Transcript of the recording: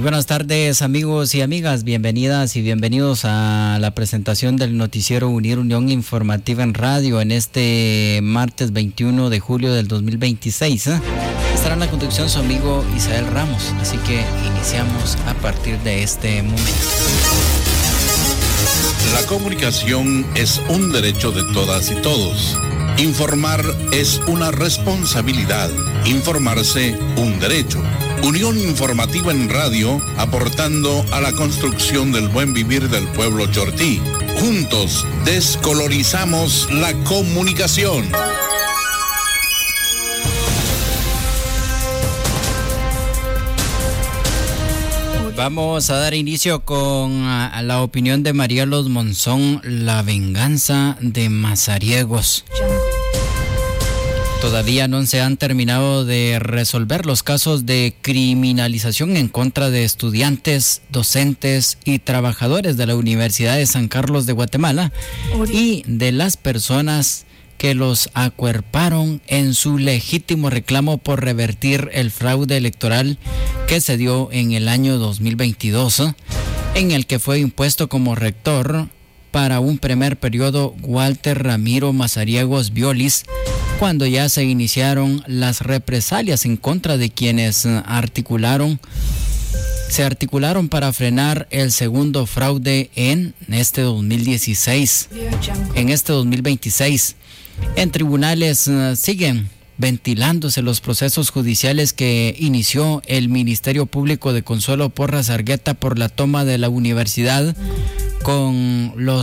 Buenas tardes, amigos y amigas, bienvenidas y bienvenidos a la presentación del noticiero Unir Unión Informativa en Radio en este martes 21 de julio del 2026. Estará en la conducción su amigo Isael Ramos, así que iniciamos a partir de este momento. La comunicación es un derecho de todas y todos. Informar es una responsabilidad. Informarse, un derecho. Unión Informativa en Radio, aportando a la construcción del buen vivir del pueblo chortí. Juntos, descolorizamos la comunicación. Vamos a dar inicio con la opinión de María Los Monzón, la venganza de Mazariegos. Todavía no se han terminado de resolver los casos de criminalización en contra de estudiantes, docentes y trabajadores de la Universidad de San Carlos de Guatemala y de las personas que los acuerparon en su legítimo reclamo por revertir el fraude electoral que se dio en el año 2022, en el que fue impuesto como rector para un primer periodo Walter Ramiro Mazariegos Violis, cuando ya se iniciaron las represalias en contra de quienes se articularon para frenar el segundo fraude en este 2016. En este 2026, en tribunales siguen ventilándose los procesos judiciales que inició el Ministerio Público de Consuelo Porras Argueta por la toma de la universidad con los